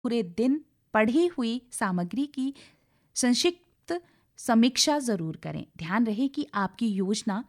पूरे दिन पढ़ी हुई सामग्री की संक्षिप्त समीक्षा जरूर करें। ध्यान रहे कि आपकी योजना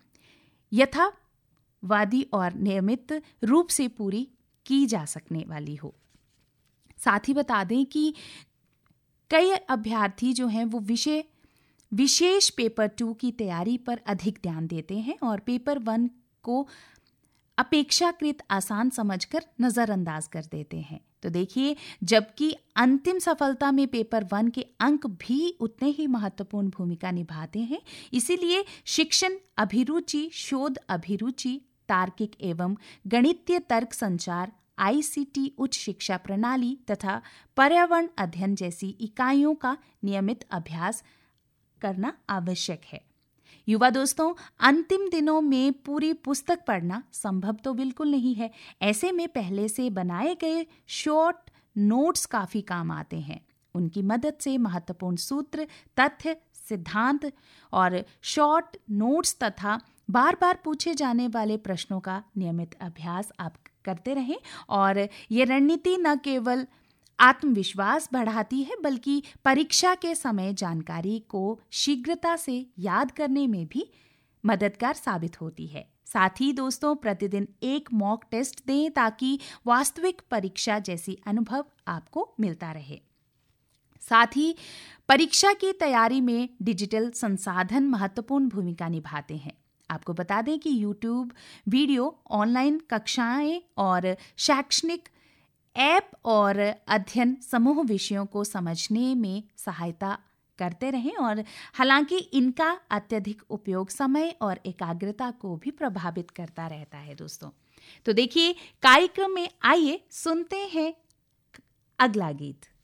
यथावादी और नियमित रूप से पूरी की जा सकने वाली हो। साथ ही बता दें कि कई अभ्यर्थी जो हैं वो विशेष पेपर 2 की तैयारी पर अधिक ध्यान देते हैं और पेपर 1 को अपेक्षाकृत आसान समझकर नजरअंदाज कर देते हैं। तो देखिए, जबकि अंतिम सफलता में पेपर 1 के अंक भी उतने ही महत्वपूर्ण भूमिका निभाते हैं। इसीलिए शिक्षण अभिरुचि, शोध अभिरुचि, तार्किक एवं गणितीय तर्क संचार, ICT उच्च शिक्षा प्रणाली तथा पर्यावरण अध्ययन जैसी इकाइयों का नियमित अभ्यास करना आवश्यक है। युवा दोस्तों, अंतिम दिनों में पूरी पुस्तक पढ़ना संभव तो बिल्कुल नहीं है। ऐसे में पहले से बनाए गए शॉर्ट नोट्स काफी काम आते हैं। उनकी मदद से महत्वपूर्ण सूत्र, तथ्य, सिद्धांत और शॉर्ट नोट्स तथा बार बार पूछे जाने वाले प्रश्नों का नियमित अभ्यास आप करते रहें और ये रणनीति न केवल आत्मविश्वास बढ़ाती है बल्कि परीक्षा के समय जानकारी को शीघ्रता से याद करने में भी मददगार साबित होती है। साथ ही दोस्तों, प्रतिदिन एक मॉक टेस्ट दें ताकि वास्तविक परीक्षा जैसी अनुभव आपको मिलता रहे। साथ ही परीक्षा की तैयारी में डिजिटल संसाधन महत्वपूर्ण भूमिका निभाते हैं। आपको बता दें कि YouTube वीडियो, ऑनलाइन कक्षाएं और शैक्षणिक ऐप और अध्ययन समूह विषयों को समझने में सहायता करते रहें और हालांकि इनका अत्यधिक उपयोग समय और एकाग्रता को भी प्रभावित करता रहता है दोस्तों। तो देखिए, कार्यक्रम में आइए सुनते हैं अगला गीत।